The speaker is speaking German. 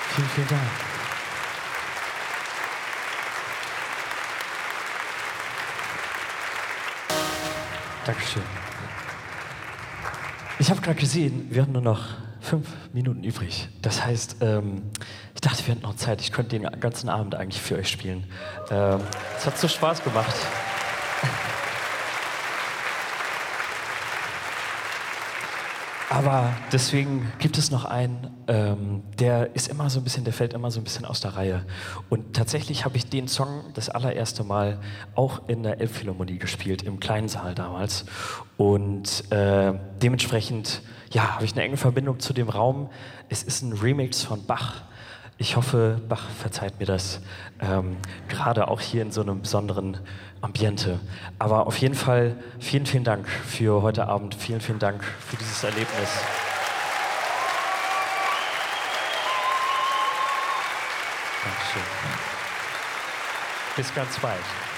Vielen, vielen Dank. Dankeschön. Ich habe gerade gesehen, wir haben nur noch 5 Minuten übrig. Das heißt, ich dachte, wir hätten noch Zeit. Ich könnte den ganzen Abend eigentlich für euch spielen. Es hat so Spaß gemacht. Aber deswegen gibt es noch einen, der fällt immer so ein bisschen aus der Reihe. Und tatsächlich habe ich den Song das allererste Mal auch in der Elbphilharmonie gespielt, im kleinen Saal damals. Und dementsprechend, ja, habe ich eine enge Verbindung zu dem Raum. Es ist ein Remix von Bach. Ich hoffe, Bach verzeiht mir das, gerade auch hier in so einem besonderen Ambiente. Aber auf jeden Fall vielen, vielen Dank für heute Abend. Vielen, vielen Dank für dieses Erlebnis. Dankeschön. Bis ganz bald.